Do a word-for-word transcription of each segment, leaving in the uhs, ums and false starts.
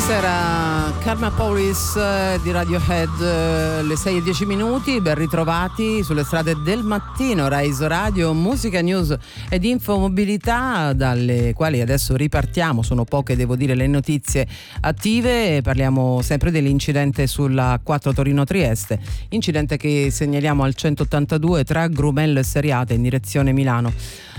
Era Karma Police eh, di Radiohead, eh, le sei e dieci minuti, ben ritrovati sulle strade del mattino. Rise Radio, musica, news ed infomobilità, dalle quali adesso ripartiamo. Sono poche, devo dire, le notizie attive. Parliamo sempre dell'incidente sulla quattro Torino-Trieste, incidente che segnaliamo al centottantadue tra Grumello e Seriate in direzione Milano.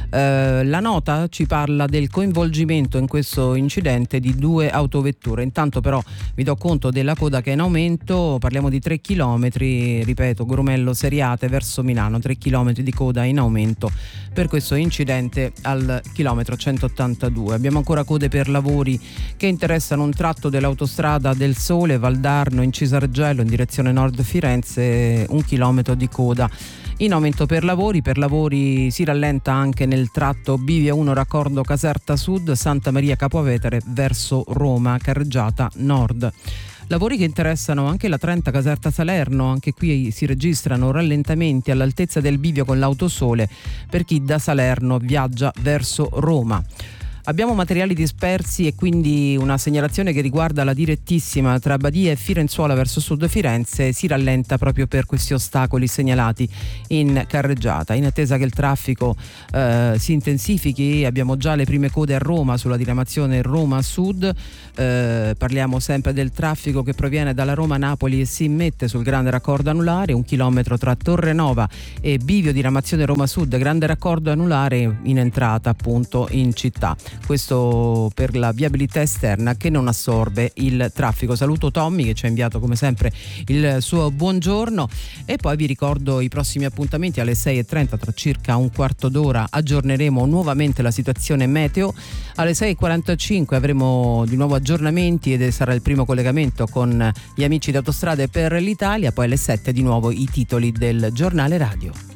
Uh, la nota ci parla del coinvolgimento in questo incidente di due autovetture. Intanto però vi do conto della coda che è in aumento, parliamo di tre chilometri, ripeto, Grumello Seriate verso Milano, tre chilometri di coda in aumento per questo incidente al chilometro centottantadue. Abbiamo ancora code per lavori che interessano un tratto dell'autostrada del Sole, Valdarno in Cisargello in direzione nord Firenze, un chilometro di coda in aumento per lavori. Per lavori si rallenta anche nel tratto Bivia uno raccordo Caserta Sud, Santa Maria Capovetere verso Roma, carreggiata nord. Lavori che interessano anche la trenta Caserta Salerno, anche qui si registrano rallentamenti all'altezza del bivio con l'Autosole per chi da Salerno viaggia verso Roma. Abbiamo materiali dispersi e quindi una segnalazione che riguarda la direttissima tra Badia e Firenzuola verso sud Firenze, si rallenta proprio per questi ostacoli segnalati in carreggiata. In attesa che il traffico eh, si intensifichi, abbiamo già le prime code a Roma sulla diramazione Roma Sud. Eh, parliamo sempre del traffico che proviene dalla Roma-Napoli e si immette sul grande raccordo anulare, un chilometro tra Torrenova e bivio diramazione Roma Sud, grande raccordo anulare in entrata appunto in città. Questo per la viabilità esterna che non assorbe il traffico. Saluto Tommy che ci ha inviato come sempre il suo buongiorno e poi vi ricordo i prossimi appuntamenti alle sei e trenta, tra circa un quarto d'ora aggiorneremo nuovamente la situazione meteo. Alle sei e quarantacinque avremo di nuovo aggiornamenti ed sarà il primo collegamento con gli amici di Autostrade per l'Italia, poi alle sette di nuovo i titoli del giornale radio.